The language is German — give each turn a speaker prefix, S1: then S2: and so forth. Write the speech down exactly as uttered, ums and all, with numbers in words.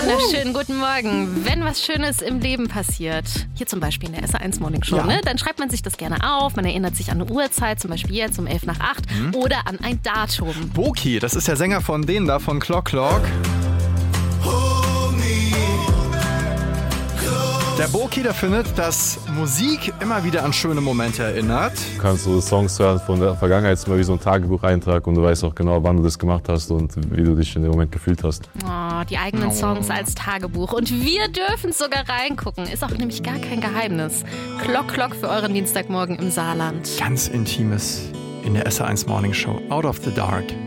S1: wunderschönen guten Morgen. Wenn was Schönes im Leben passiert, hier zum Beispiel in der S R eins Morning Show,
S2: Ja.
S1: ne, dann schreibt man sich das gerne auf. Man erinnert sich an eine Uhrzeit, zum Beispiel jetzt um elf nach acht
S2: Mhm.
S1: oder an ein Datum.
S2: Boki, das ist der Sänger von denen da, von Clock Clock. Der Boki, der findet, dass Musik immer wieder an schöne Momente erinnert.
S3: Du kannst so Songs hören von der Vergangenheit, zum Beispiel wie so ein Tagebucheintrag, und du weißt auch genau, wann du das gemacht hast und wie du dich in dem Moment gefühlt hast.
S1: Oh, die eigenen Songs als Tagebuch. Und wir dürfen sogar reingucken. Ist auch nämlich gar kein Geheimnis. Clock Clock für euren Dienstagmorgen im Saarland.
S2: Ganz Intimes in der S R eins Morning Show. Out of the Dark.